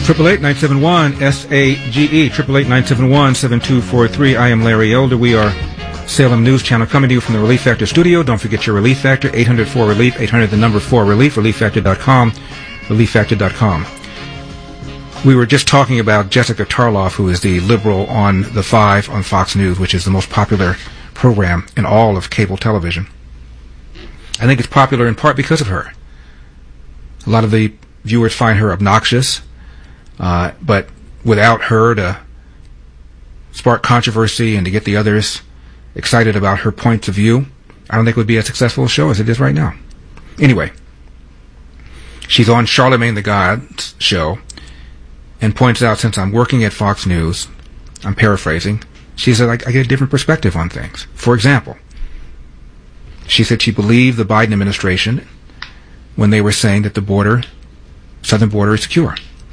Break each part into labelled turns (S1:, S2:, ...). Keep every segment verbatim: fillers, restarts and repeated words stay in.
S1: Triple eight nine seven one S A G E. Triple eight nine seven one seven two four three. I am Larry Elder. We are Salem News Channel coming to you from the Relief Factor studio. Don't forget your Relief Factor. eight hundred four relief. eight hundred the number four relief. relief factor dot com. relief factor dot com. We were just talking about Jessica Tarloff, who is the liberal on The Five on Fox News, which is the most popular program in all of cable television. I think it's popular in part because of her. A lot of the viewers find her obnoxious, uh, but without her to spark controversy and to get the others excited about her points of view, I don't think it would be as successful a show as it is right now. Anyway, she's on Charlemagne the God's show and points out, since I'm working at Fox News, I'm paraphrasing, she said, I, I get a different perspective on things. For example, she said she believed the Biden administration when they were saying that the border, southern border, is secure.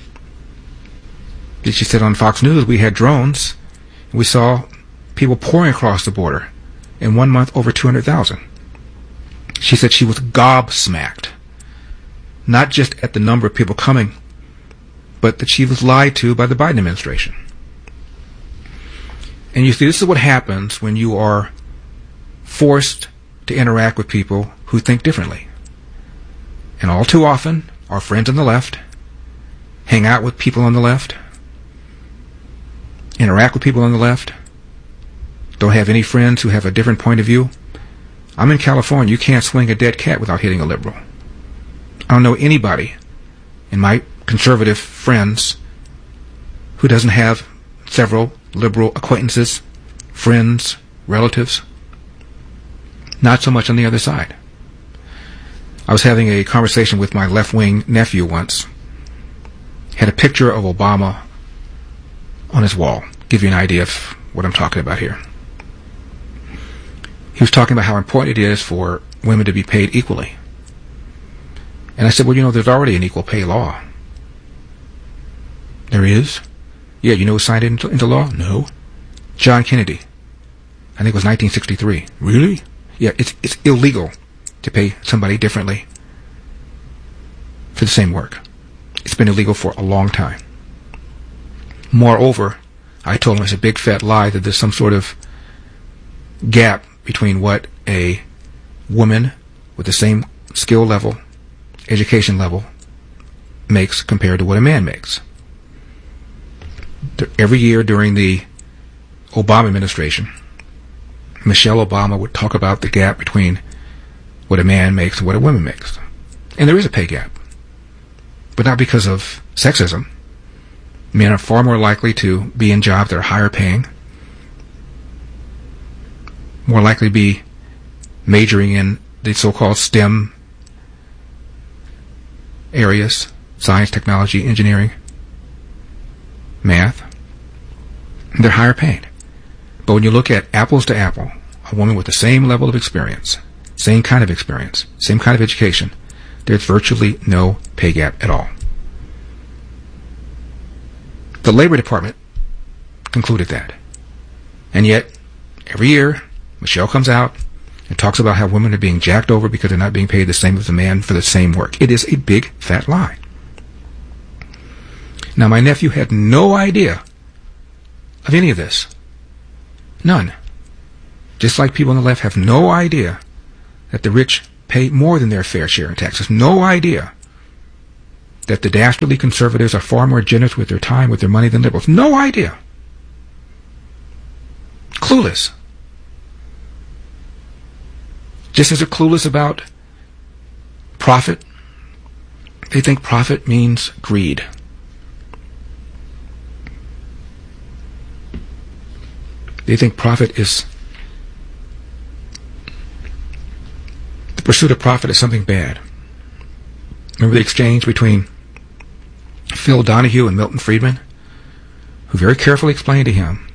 S1: She said on Fox News we had drones, and we saw people pouring across the border. In one month, over two hundred thousand. She said she was gobsmacked, not just at the number of people coming, but that she was lied to by the Biden administration. And you see, this is what happens when you are forced to interact with people who think differently. And all too often, our friends on the left hang out with people on the left, interact with people on the left, don't have any friends who have a different point of view. I'm in California. You can't swing a dead cat without hitting a liberal. I don't know anybody in my conservative friends who doesn't have several liberal acquaintances, friends, relatives. Not so much on the other side. I was having a conversation with my left-wing nephew once. Had a picture of Obama on his wall. Give you an idea of what I'm talking about here. He was talking about how important it is for women to be paid equally. And I said, well, you know, there's already an equal pay law. There is? Yeah, you know who signed it into, into law? No. John Kennedy. I think it was nineteen sixty-three. Really? Yeah, it's it's illegal to pay somebody differently for the same work. It's been illegal for a long time. Moreover, I told him it's a big fat lie that there's some sort of gap between what a woman with the same skill level, education level, makes compared to what a man makes. Every year during the Obama administration, Michelle Obama would talk about the gap between what a man makes and what a woman makes. And there is a pay gap. But not because of sexism. Men are far more likely to be in jobs that are higher paying, more likely to be majoring in the so-called STEM areas, science, technology, engineering, math. They're higher paid. But when you look at apples to apple, a woman with the same level of experience, same kind of experience, same kind of education, there's virtually no pay gap at all. The Labor Department concluded that. And yet, every year, Michelle comes out and talks about how women are being jacked over because they're not being paid the same as a man for the same work. It is a big, fat lie. Now, my nephew had no idea of any of this. None. Just like people on the left have no idea that the rich pay more than their fair share in taxes. No idea that the dastardly conservatives are far more generous with their time, with their money than liberals. No idea. Clueless. Just as they're clueless about profit, they think profit means greed. They think profit is, the pursuit of profit is something bad. Remember the exchange between Phil Donahue and Milton Friedman, who very carefully explained to him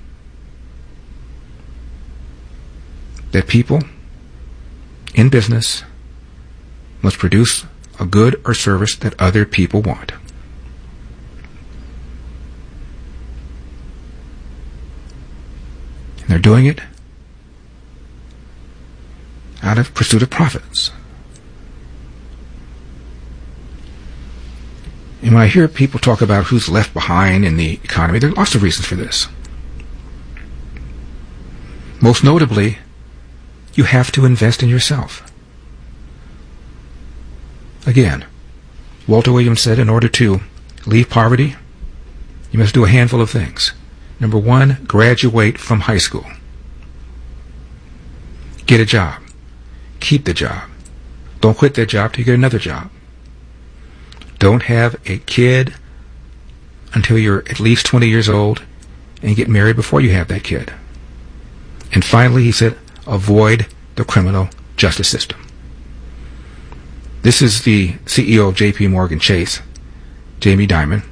S1: that people in business must produce a good or service that other people want. And they're doing it out of pursuit of profits. And when I hear people talk about who's left behind in the economy, there are lots of reasons for this. Most notably, you have to invest in yourself. Again, Walter Williams said in order to leave poverty, you must do a handful of things. Number one, graduate from high school. Get a job. Keep the job. Don't quit that job till you get another job. Don't have a kid until you're at least twenty years old and get married before you have that kid. And finally, he said, avoid the criminal justice system. This is the C E O of J P Morgan Chase, Jamie Dimon,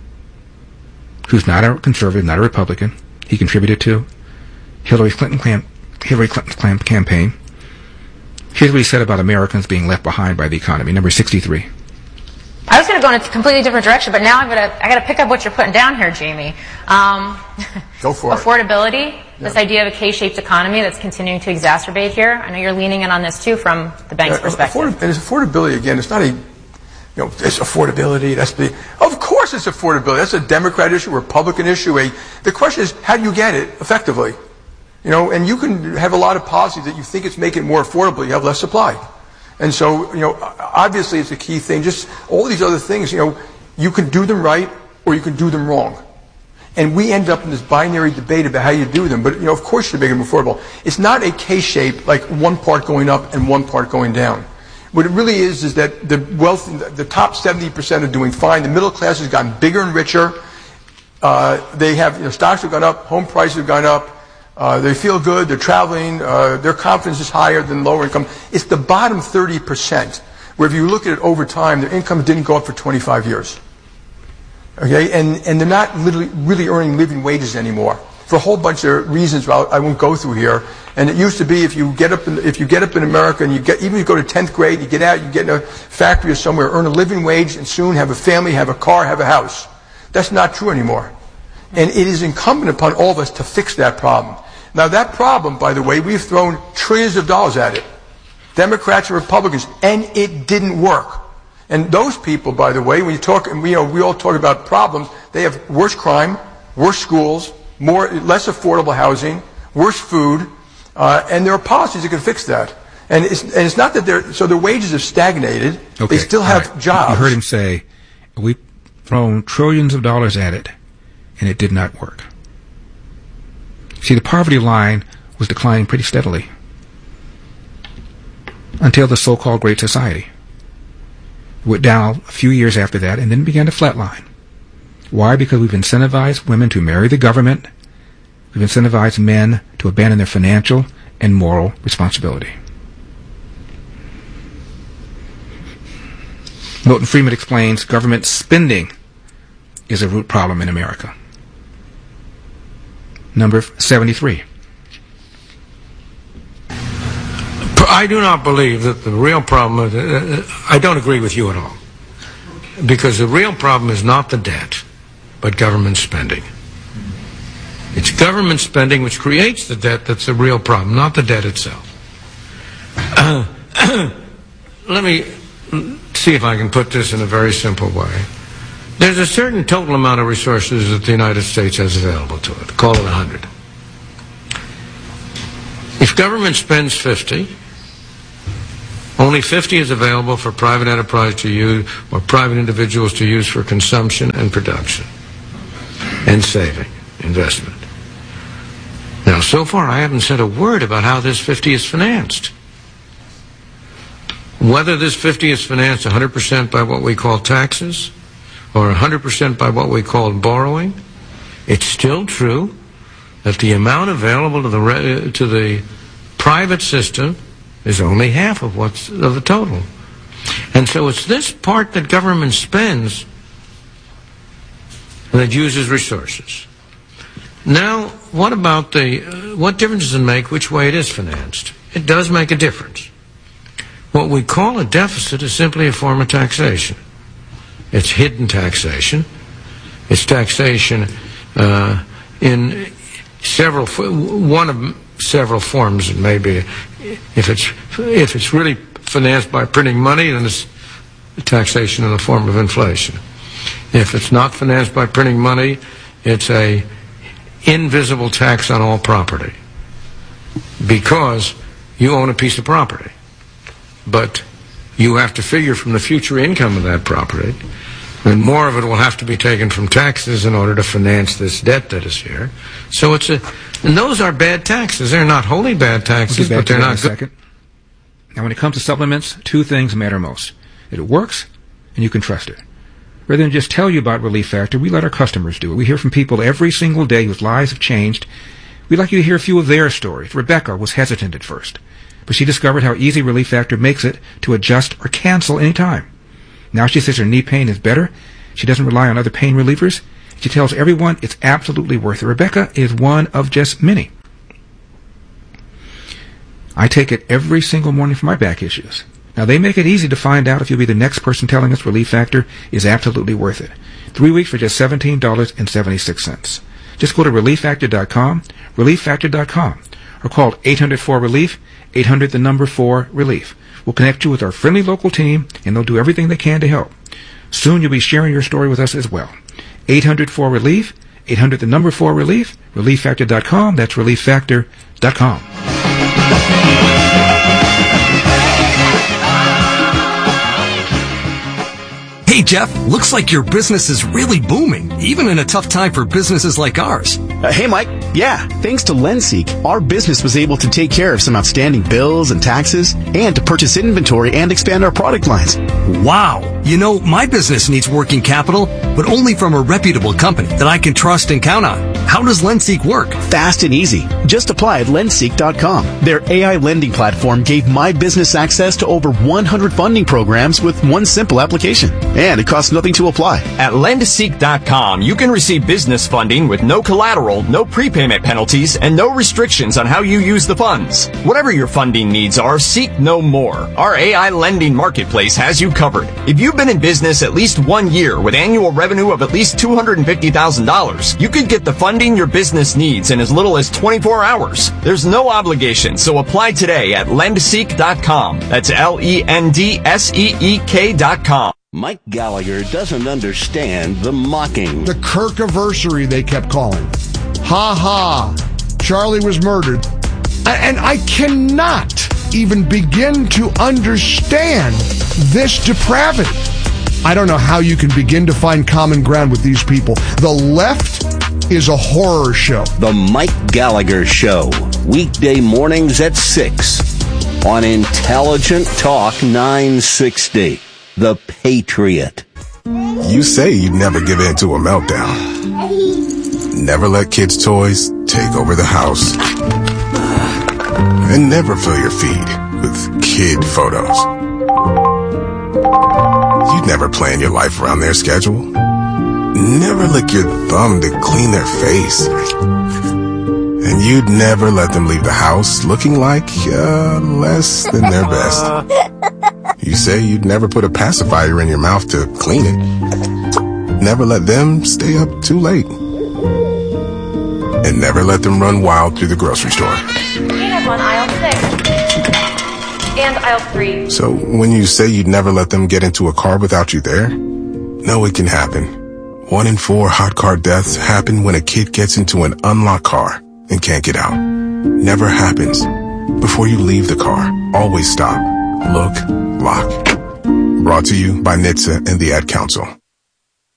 S1: who's not a conservative, not a Republican. He contributed to Hillary Clinton clam- Hillary Clinton's clam- campaign. Here's what he said about Americans being left behind by the economy. Number sixty-three.
S2: I was going to go in a completely different direction, but now I'm going to I got to pick up what you're putting down here, Jamie. Um,
S3: go for it.
S2: Affordability. Yeah. This idea of a K-shaped economy that's continuing to exacerbate here. I know you're leaning in on this too from the bank's
S3: yeah,
S2: perspective.
S3: Afford- and it's affordability again. It's not a you know it's affordability. That's the of course it's affordability. That's a Democrat issue, a Republican issue. A, the question is how do you get it effectively? You know, and you can have a lot of policies that you think it's making it more affordable. You have less supply. And so, you know, obviously it's a key thing. Just all these other things, you know, you can do them right or you can do them wrong. And we end up in this binary debate about how you do them. But, you know, of course you make them affordable. It's not a K-shape, like one part going up and one part going down. What it really is is that the wealth, the top seventy percent are doing fine. The middle class has gotten bigger and richer. Uh, they have, you know, stocks have gone up, home prices have gone up. Uh, they feel good, they're traveling, uh, their confidence is higher than lower income. It's the bottom thirty percent, where if you look at it over time, their income didn't go up for twenty-five years. Okay, and, and they're not literally, really earning living wages anymore for a whole bunch of reasons I won't go through here. And it used to be if you get up in, if you get up in America and you get, even if you go to tenth grade, you get out, you get in a factory or somewhere, earn a living wage, and soon have a family, have a car, have a house. That's not true anymore. And it is incumbent upon all of us to fix that problem. Now that problem, by the way, we've thrown trillions of dollars at it, Democrats and Republicans, and it didn't work. And those people, by the way, when you talk, and we, you know, we all talk about problems, they have worse crime, worse schools, more, less affordable housing, worse food, uh, and there are policies that can fix that. And it's, and it's not that they're, so their wages have stagnated,
S1: okay.
S3: They still have
S1: right.
S3: jobs.
S1: You heard him say, we've thrown trillions of dollars at it, and it did not work. See, the poverty line was declining pretty steadily until the so-called Great Society. It went down a few years after that and then began to flatline. Why? Because we've incentivized women to marry the government. We've incentivized men to abandon their financial and moral responsibility. Milton Friedman explains government spending is a root problem in America. Number seventy-three.
S4: I do not believe that the real problem, uh, I don't agree with you at all. Because the real problem is not the debt, but government spending. It's government spending which creates the debt that's the real problem, not the debt itself. Uh, let me see if I can put this in a very simple way. There's a certain total amount of resources that the United States has available to it. Call it one hundred. If government spends fifty, only fifty is available for private enterprise to use or private individuals to use for consumption and production and saving, investment. Now, so far I haven't said a word about how this fifty is financed. Whether this fifty is financed one hundred percent by what we call taxes or one hundred percent by what we call borrowing, it's still true that the amount available to the re- to the private system is only half of what's of the total. And so it's this part that government spends that uses resources. Now, what about the, uh, what difference does it make which way it is financed? It does make a difference. What we call a deficit is simply a form of taxation. It's hidden taxation. It's taxation uh, in several, one of several forms. It may be, if it's if it's really financed by printing money, then it's taxation in the form of inflation. If it's not financed by printing money, it's a invisible tax on all property because you own a piece of property. But you have to figure from the future income of that property, and more of it will have to be taken from taxes in order to finance this debt that is here. So it's a, and those are bad taxes. They're not wholly bad taxes,
S1: we'll
S4: but they're not good.
S1: Second. Now, when it comes to supplements, two things matter most. It works, and you can trust it. Rather than just tell you about Relief Factor, we let our customers do it. We hear from people every single day whose lives have changed. We'd like you to hear a few of their stories. Rebecca was hesitant at first, but she discovered how easy Relief Factor makes it to adjust or cancel any time. Now she says her knee pain is better. She doesn't rely on other pain relievers. She tells everyone it's absolutely worth it. Rebecca is one of just many. I take it every single morning for my back issues. Now, they make it easy to find out if you'll be the next person telling us Relief Factor is absolutely worth it. Three weeks for just seventeen dollars and seventy-six cents. Just go to relief factor dot com, relief factor dot com, or call eight hundred four relief, eight hundred the number four relief. We'll connect you with our friendly local team, and they'll do everything they can to help. Soon you'll be sharing your story with us as well. eight hundred four relief, eight hundred the number four relief, relief factor dot com. That's relief factor dot com.
S5: Hey, Jeff, looks like your business is really booming, even in a tough time for businesses like ours.
S6: Uh, hey, Mike. Yeah, thanks to LendSeek, our business was able to take care of some outstanding bills and taxes and to purchase inventory and expand our product lines.
S5: Wow. You know, my business needs working capital, but only from a reputable company that I can trust and count on. How does LendSeek work?
S6: Fast and easy. Just apply at lendseek dot com. Their A I lending platform gave my business access to over one hundred funding programs with one simple application. And it costs nothing to apply.
S7: At lendseek dot com, you can receive business funding with no collateral, no prepayment penalties, and no restrictions on how you use the funds. Whatever your funding needs are, seek no more. Our A I lending marketplace has you covered. If you've been in business at least one year with annual revenue of at least two hundred fifty thousand dollars, you could get the funding your business needs in as little as twenty-four hours. There's no obligation, so apply today at lendseek dot com. That's L E N D S E E K dot com.
S8: Mike Gallagher doesn't understand the mocking.
S9: The Kirkiversary, they kept calling. Ha ha. Charlie was murdered. And I cannot even begin to understand this depravity. I don't know how you can begin to find common ground with these people. The left is a horror show.
S8: The Mike Gallagher Show. Weekday mornings at six on Intelligent Talk nine sixty. The Patriot.
S10: You say you'd never give in to a meltdown. Never let kids' toys take over the house. And never fill your feed with kid photos. You'd never plan your life around their schedule. Never lick your thumb to clean their face. And you'd never let them leave the house looking like uh, less than their best. You say you'd never put a pacifier in your mouth to clean it. Never let them stay up too late. And never let them run wild through the grocery store.
S2: Peanut on aisle six. And aisle three.
S10: So when you say you'd never let them get into a car without you there, no, it can happen. One in four hot car deaths happen when a kid gets into an unlocked car and can't get out. Never happens. Before you leave the car, always stop, look, lock. Brought to you by N H T S A and the Ad Council.